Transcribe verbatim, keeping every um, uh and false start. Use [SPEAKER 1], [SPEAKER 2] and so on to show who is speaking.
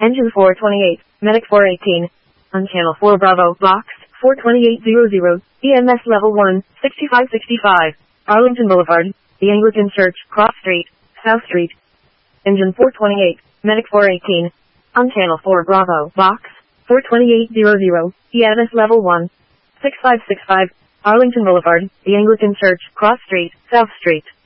[SPEAKER 1] Engine four twenty-eight, Medic four eighteen. On Channel four Bravo, Box four twenty-eight hundred, E M S Level one, sixty-five sixty-five, Arlington Boulevard, The Anglican Church, Cross Street, South Street. Engine four twenty-eight, Medic four eighteen. On Channel four Bravo, Box four twenty-eight hundred, E M S Level one, sixty-five sixty-five, Arlington Boulevard, The Anglican Church, Cross Street, South Street.